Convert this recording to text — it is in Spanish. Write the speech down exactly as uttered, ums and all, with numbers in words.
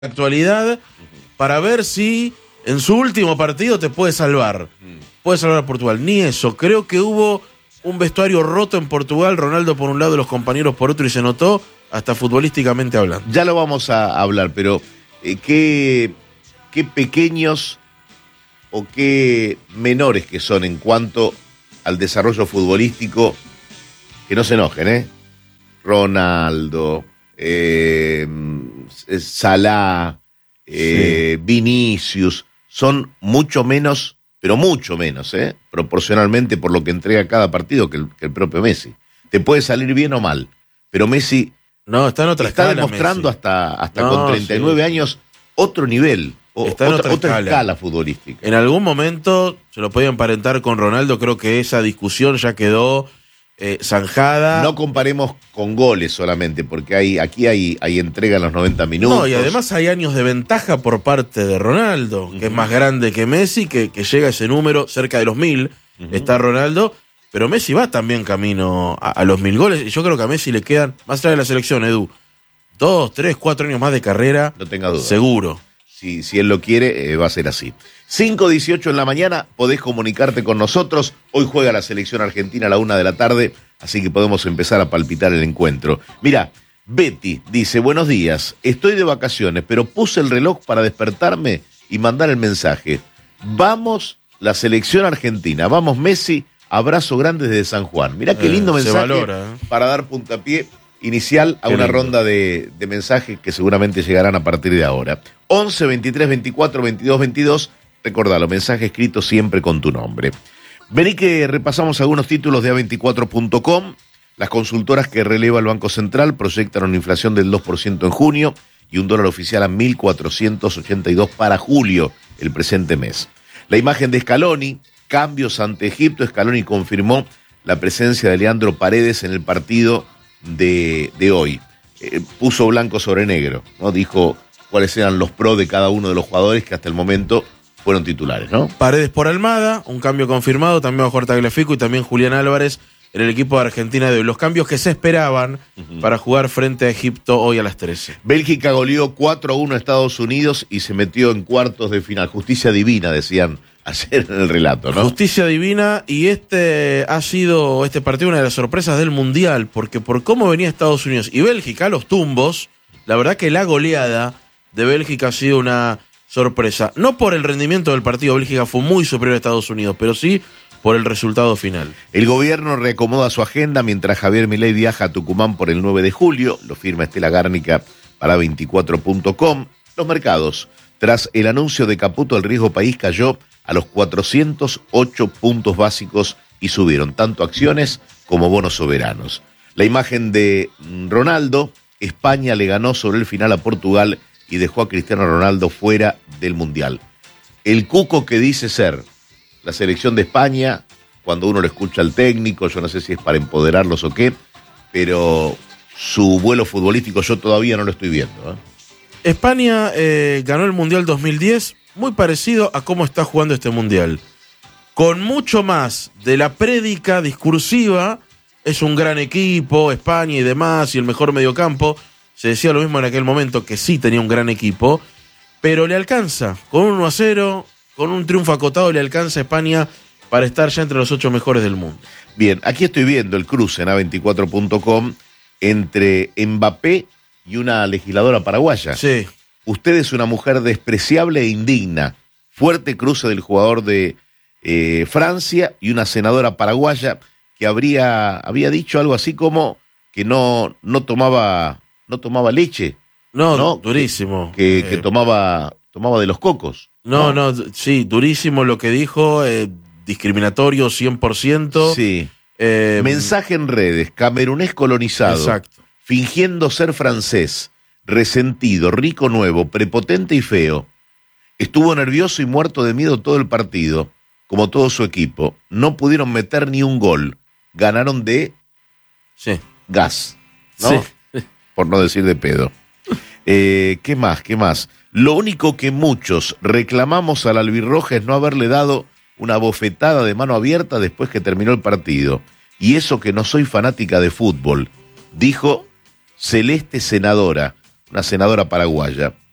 actualidad para ver si en su último partido te puede salvar. Puede salvar a Portugal. Ni eso. Creo que hubo un vestuario roto en Portugal, Ronaldo por un lado, los compañeros por otro, y se notó hasta futbolísticamente hablando. Ya lo vamos a hablar, pero eh, ¿qué, qué pequeños o qué menores que son en cuanto al desarrollo futbolístico, que no se enojen, ¿eh? Ronaldo, eh, Salah, eh, sí. Vinicius, son mucho menos, pero mucho menos, ¿eh? Proporcionalmente por lo que entrega cada partido que el, que el propio Messi. Te puede salir bien o mal, pero Messi no, está, en otra está escala, demostrando Messi. hasta, hasta no, con treinta y nueve sí. años otro nivel, o, está en otra, otra, otra escala. escala futbolística. En algún momento se lo podía emparentar con Ronaldo, creo que esa discusión ya quedó eh, zanjada. No comparemos con goles solamente, porque hay, aquí hay, hay entrega en los noventa minutos. No, y además hay años de ventaja por parte de Ronaldo, uh-huh. que es más grande que Messi, que, que llega a ese número, cerca de los mil, uh-huh. está Ronaldo, pero Messi va también camino a, a los mil goles, y yo creo que a Messi le quedan, más allá de la selección, Edu, dos, tres, cuatro años más de carrera, no tenga duda. Seguro. Si, si él lo quiere, eh, va a ser así. cinco dieciocho en la mañana, podés comunicarte con nosotros. Hoy juega la selección argentina a la una de la tarde, así que podemos empezar a palpitar el encuentro. Mira, Betty dice, buenos días, estoy de vacaciones, pero puse el reloj para despertarme y mandar el mensaje. Vamos, la selección argentina, vamos Messi, abrazo grande desde San Juan. Mirá qué lindo eh, mensaje valora, ¿eh? Para dar puntapié inicial a qué una lindo. ronda de, de mensajes que seguramente llegarán a partir de ahora. once, veintitrés, veinticuatro, veintidós, veintidós. Recordalo, mensaje escrito siempre con tu nombre. Vení que repasamos algunos títulos de A veinticuatro punto com. Las consultoras que releva el Banco Central proyectan una inflación del dos por ciento en junio y un dólar oficial a mil cuatrocientos ochenta y dos para julio, el presente mes. La imagen de Scaloni, cambios ante Egipto. Scaloni confirmó la presencia de Leandro Paredes en el partido de, de hoy. Eh, puso blanco sobre negro, ¿no? Dijo cuáles eran los pros de cada uno de los jugadores que hasta el momento fueron titulares, ¿no? Paredes por Almada, un cambio confirmado, también bajo Tagliafico y también Julián Álvarez en el equipo de Argentina de hoy. Los cambios que se esperaban uh-huh. para jugar frente a Egipto hoy a las trece. Bélgica goleó cuatro a uno a Estados Unidos y se metió en cuartos de final. Justicia divina, decían ayer en el relato, ¿no? Justicia divina, y este ha sido, este partido, una de las sorpresas del Mundial, porque por cómo venía Estados Unidos y Bélgica a los tumbos, la verdad que la goleada de Bélgica ha sido una sorpresa. No por el rendimiento del partido, Bélgica fue muy superior a Estados Unidos, pero sí por el resultado final. El gobierno reacomoda su agenda mientras Javier Milei viaja a Tucumán por el nueve de julio, lo firma Estela Gárnica para veinticuatro punto com. Los mercados, tras el anuncio de Caputo, el riesgo país cayó a los cuatrocientos ocho puntos básicos y subieron tanto acciones como bonos soberanos. La imagen de Ronaldo, España le ganó sobre el final a Portugal y dejó a Cristiano Ronaldo fuera del Mundial. El cuco que dice ser la selección de España, cuando uno lo escucha al técnico, yo no sé si es para empoderarlos o qué, pero su vuelo futbolístico yo todavía no lo estoy viendo, ¿eh? España eh, ganó el Mundial dos mil diez, muy parecido a cómo está jugando este Mundial. Con mucho más de la prédica discursiva, es un gran equipo, España y demás, y el mejor mediocampo. Se decía lo mismo en aquel momento, que sí tenía un gran equipo, pero le alcanza, con un uno a cero, con un triunfo acotado, le alcanza a España para estar ya entre los ocho mejores del mundo. Bien, aquí estoy viendo el cruce en A veinticuatro punto com entre Mbappé y una legisladora paraguaya. Sí. Usted es una mujer despreciable e indigna. Fuerte cruce del jugador de eh, Francia y una senadora paraguaya que habría, había dicho algo así como que no, no tomaba... no tomaba leche. No, ¿no? Durísimo. Que, eh. que tomaba, tomaba de los cocos. No, no, no, sí, durísimo lo que dijo, eh, discriminatorio cien por ciento. Sí. Eh, Mensaje en redes, camerunés colonizado. Exacto. Fingiendo ser francés, resentido, rico nuevo, prepotente y feo. Estuvo nervioso y muerto de miedo todo el partido, como todo su equipo. No pudieron meter ni un gol. Ganaron de sí. gas, ¿no? Sí. Por no decir de pedo. Eh, ¿Qué más? ¿Qué más? Lo único que muchos reclamamos al albirroja es no haberle dado una bofetada de mano abierta después que terminó el partido. Y eso que no soy fanática de fútbol, dijo Celeste Senadora, una senadora paraguaya.